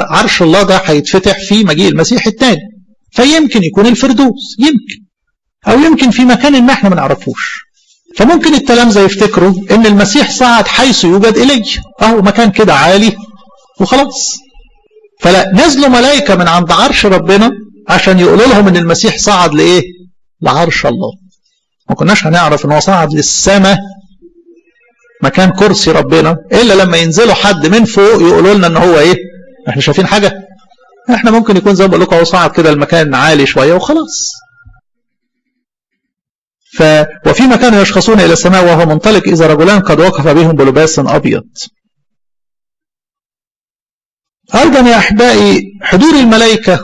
عرش الله ده هيتفتح في مجيء المسيح الثاني، فيمكن يكون الفردوس، يمكن، او يمكن في مكان ما احنا ما نعرفوش. فممكن التلامذة يفتكروا ان المسيح صعد حيث يوجد إلي، اهو مكان كده عالي وخلاص. فلا، نزلوا ملائكة من عند عرش ربنا عشان يقولوا لهم ان المسيح صعد لايه؟ لعرش الله. ما كناش هنعرف ان هو صعد للسماء مكان كرسي ربنا الا لما ينزلوا حد من فوق يقولوا لنا ان هو ايه؟ احنا شايفين حاجة؟ احنا ممكن يكون زي ما بقول لكم هو صعد كده المكان عالي شوية وخلاص. وفي مكان يشخصون إلى السماء وهو منطلق إذا رجلان قد وقف بهم بلباس أبيض. أيضا يا أحبائي حضور الملائكة،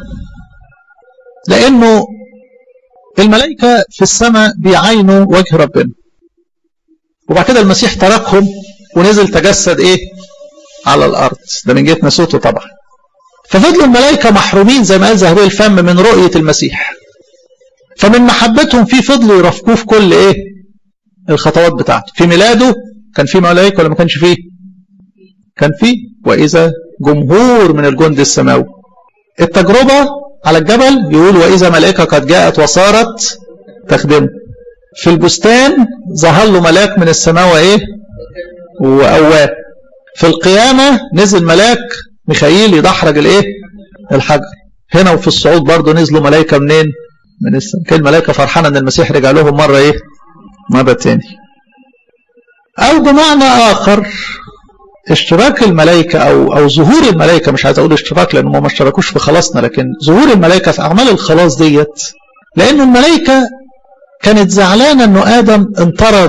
لأنه الملائكة في السماء بيعينوا وجه ربنا، وبعد كده المسيح تركهم ونزل تجسد إيه؟ على الأرض، ده من جهة ناسوته طبعا. ففضلوا الملائكة محرومين زي ما قال ذهبي الفم من رؤية المسيح، فمن محبتهم فيه فضلوا يرافقوه في كل ايه؟ الخطوات بتاعته. في ميلاده كان في ملائكه ولا ما كانش فيه؟ كان فيه، واذا جمهور من الجند السماوي. التجربه على الجبل يقول واذا ملائكه قد جاءت وصارت تخدمه. في البستان ظهر له ملاك من السماء وايه؟ وقواه. في القيامه نزل ملاك ميخائيل يدحرج الايه؟ الحجر. هنا وفي الصعود برضه نزلوا ملائكه منين؟ من السماء. كل الملائكة فرحانة ان المسيح رجع لهم مرة ايه؟ مرة تاني. او بمعنى اخر اشتراك الملائكة او ظهور الملائكة، مش عايز اقول اشتراك لانهم ما اشتركوش في خلاصنا، لكن ظهور الملائكة في اعمال الخلاص ديت، لان الملائكة كانت زعلانة انه ادم انطرد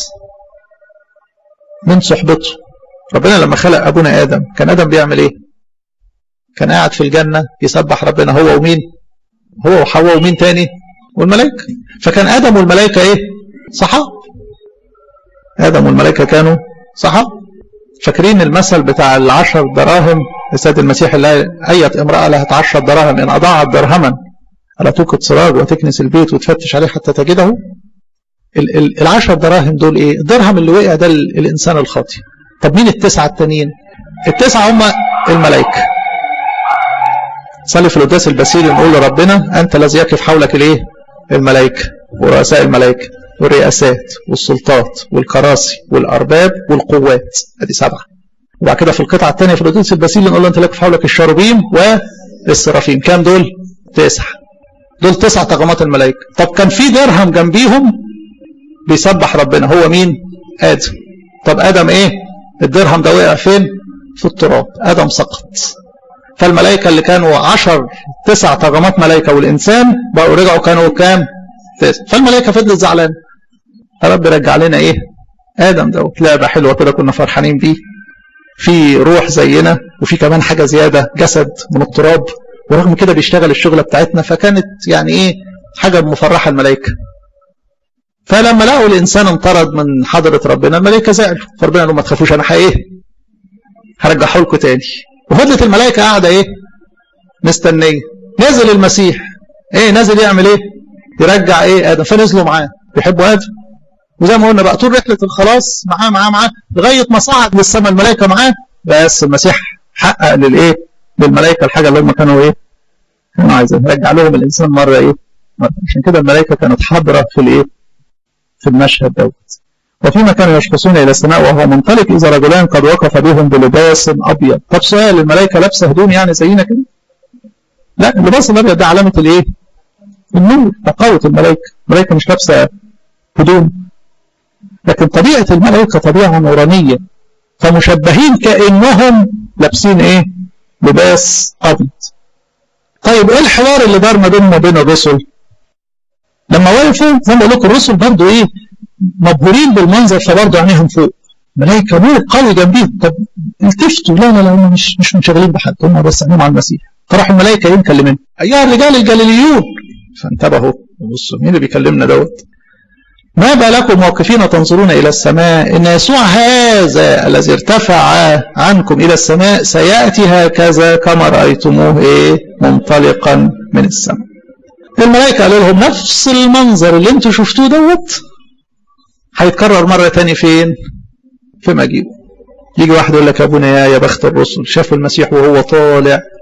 من صحبته. ربنا لما خلق ابونا ادم كان ادم بيعمل ايه؟ كان قاعد في الجنة يسبح ربنا هو ومين؟ هو وحواء ومين تاني؟ والملائكة. فكان آدم والملائكة ايه؟ صحاب. آدم والملائكة كانوا صحاب. فاكرين المثل بتاع ال10 دراهم السيد المسيح اللي أية امرأة لها 10 دراهم إن أضاعت درهما ألا توقد سراج وتكنس البيت وتفتش عليه حتى تجده؟ ال10 دراهم دول ايه؟ الدرهم اللي وقع ده الإنسان الخاطئ. طب مين ال9 التانيين؟ ال9 هم الملائكة. صلي في القداس البسيل نقول لربنا أنت الذي يقف حولك الايه؟ الملائكة ورؤساء الملائكة والرئاسات والسلطات والكراسي والأرباب والقوات، ادي 7. وبعد كده في القطعة الثانية في القداس البسيل نقول له أنت لك في حولك الشاروبيم والسرافيم. كام دول؟ 9. دول 9 طغمات الملائكة. طب كان في درهم جنبيهم بيسبح ربنا، هو مين؟ آدم. طب آدم ايه؟ الدرهم ده وقع فين؟ في التراب. آدم سقط. فالملائكة اللي كانوا 9 طغمات ملائكة والإنسان بقوا رجعوا كانوا كام؟ 9. فالملائكة فضلت زعلانة. رب رجع لنا إيه؟ آدم ده لعبة حلوة كده كنا فرحانين بيه. في روح زينا وفي كمان حاجة زيادة جسد من التراب، ورغم كده بيشتغل الشغلة بتاعتنا، فكانت يعني إيه؟ حاجة مفرحة الملائكة. فلما لقوا الإنسان انطرد من حضرة ربنا الملائكة زعلوا، فربنا قالوا ما تخافوش أنا هرجعه لكم تاني. وفضلت الملائكة قاعدة ايه؟ مستنية. نزل المسيح ايه؟ نزل يعمل ايه؟ يرجع ايه؟ آدم. فنزلوا معاه، بيحبوا آدم. وزي ما قلنا بقى طول رحلة الخلاص معاه لغاية ما صعد للسماء الملائكة معاه، بس المسيح حقق للايه؟ للملائكة الحاجة اللي هم كانوا ايه؟ كانوا عايزين يرجع لهم الإنسان مرة ايه؟ مرة. عشان كده الملائكة كانت حاضرة في الايه؟ في المشهد دوت. وفيما كانوا يشخصون إلى السماء وهو منطلق إذا رجلان قد وقف بهم بلباس أبيض. طب سؤال، الملائكة لابسة هدوم يعني زينا كده؟ لا، اللباس الأبيض ده علامة الإيه؟ النور، تقوة الملائكة. الملائكة مش لابسة هدوم، لكن طبيعة الملائكة طبيعة نورانية، فمشبهين كأنهم لابسين إيه؟ لباس أبيض. طيب إيه الحوار اللي دار ما بيننا وبين الرسل؟ لما وقفوا زي ما بقول لكم الرسل برضه إيه؟ مبهورين بالمنظر، فبرضه عينيهم فوق. ملائكة نور قوي جنبيهم. طب التفتوا، لا هم مش منشغلين بحد، هم بس عينيهم على المسيح. فراح الملائكة يكلمون أيها الرجال الجليليون، فانتبهوا بصوا مين اللي بيكلمنا دوت؟ ما بالكم واقفين تنظرون إلى السماء إن يسوع هذا الذي ارتفع عنكم إلى السماء سيأتي هكذا كما رأيتموه إيه؟ منطلقا من السماء. الملائكة قالوا لهم نفس المنظر اللي انتوا شفتوه دوت هيتكرر مرة تاني فين؟ في مجيئه. يجي واحد يقول لك يا ابونا يا بخت الرسل شافوا المسيح وهو طالع